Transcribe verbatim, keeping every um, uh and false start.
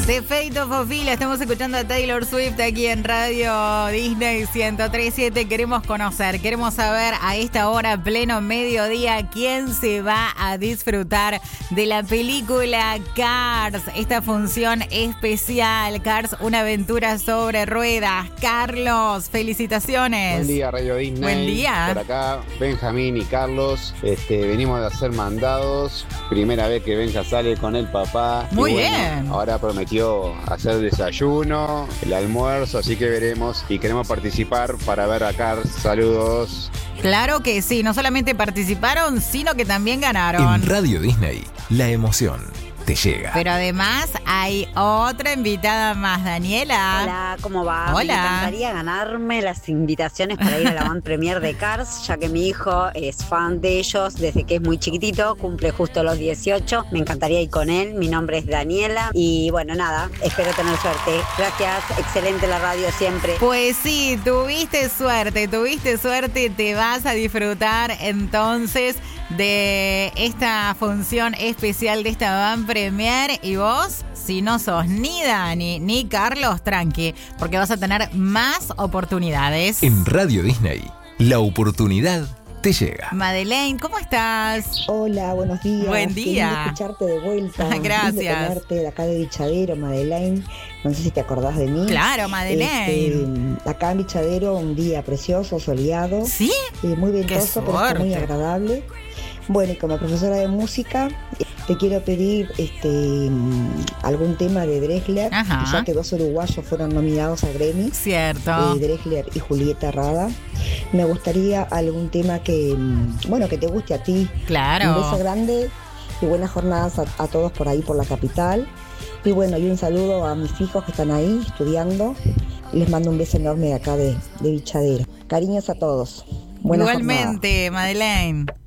De Fate of Ophelia, estamos escuchando a Taylor Swift aquí en Radio Disney ciento tres punto siete. Queremos conocer, queremos saber a esta hora, pleno mediodía, quién se va a disfrutar de la película Cars, esta función especial, Cars, una aventura sobre ruedas. Carlos, felicitaciones. Buen día, Radio Disney. Buen día. Por acá, Benjamín y Carlos, este, venimos de hacer mandados, primera vez que Benja sale con el papá. Muy y bueno, bien. Ahora prometió hacer desayuno, el almuerzo, así que veremos y queremos participar para ver a Cars. Saludos. Claro que sí, no solamente participaron, sino que también ganaron. En Radio Disney, la emoción te llega. Pero además hay otra invitada más, Daniela. Hola, ¿cómo va? Hola. Me encantaría ganarme las invitaciones para ir a la Van Premier de Cars, ya que mi hijo es fan de ellos desde que es muy chiquitito, cumple justo los dieciocho. Me encantaría ir con él. Mi nombre es Daniela y bueno, nada, espero tener suerte. Gracias, excelente la radio siempre. Pues sí, tuviste suerte, tuviste suerte, te vas a disfrutar entonces de esta función especial de esta Van Premier. Y vos, si no sos ni Dani ni Carlos, tranqui, porque vas a tener más oportunidades. En Radio Disney, la oportunidad te llega. Madeleine, ¿cómo estás? Hola, buenos días. Buen día. Qué lindo escucharte de vuelta. Gracias. Lindo tenerte de acá de Bichadero, Madeleine. No sé si te acordás de mí. Claro, Madeleine. Este, acá en Bichadero, un día precioso, soleado. ¿Sí? Eh, muy ventoso, Qué pero está muy suerte. agradable. Bueno, y como profesora de música, te quiero pedir este algún tema de Drexler, Ajá. ya que dos uruguayos fueron nominados a Grammy. Cierto. Eh, Drexler y Julieta Rada. Me gustaría algún tema que, bueno, que te guste a ti. Claro. Un beso grande y buenas jornadas a, a todos por ahí, por la capital. Y bueno, y un saludo a mis hijos que están ahí estudiando. Les mando un beso enorme de acá de, de Bichadero. Cariños a todos. Buenas jornadas. Igualmente, Madeleine.